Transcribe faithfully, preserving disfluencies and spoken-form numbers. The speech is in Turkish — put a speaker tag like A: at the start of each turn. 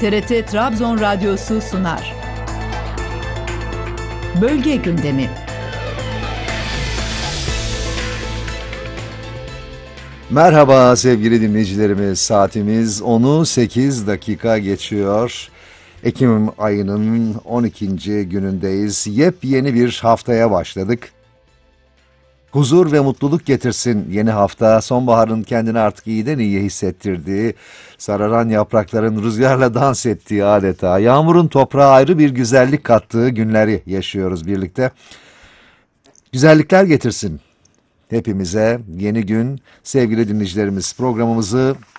A: T R T Trabzon Radyosu sunar. Bölge gündemi.
B: Merhaba sevgili dinleyicilerimiz, saatimiz onu sekiz dakika geçiyor. Ekim ayının on ikinci günündeyiz. Yepyeni bir haftaya başladık. Huzur ve mutluluk getirsin yeni hafta. Sonbaharın kendini artık iyiden iyiye hissettirdiği, sararan yaprakların rüzgarla dans ettiği adeta, yağmurun toprağa ayrı bir güzellik kattığı günleri yaşıyoruz birlikte. Güzellikler getirsin hepimize yeni gün. Sevgili dinleyicilerimiz, programımızı